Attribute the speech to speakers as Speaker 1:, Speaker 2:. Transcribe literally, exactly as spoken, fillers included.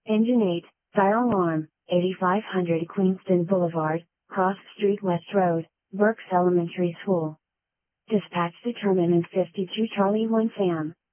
Speaker 1: Engine eight, fire alarm, eighty-five hundred Queenston Boulevard, Cross Street West Road, Berks Elementary School. Dispatch determinant fifty-two Charlie one Sam.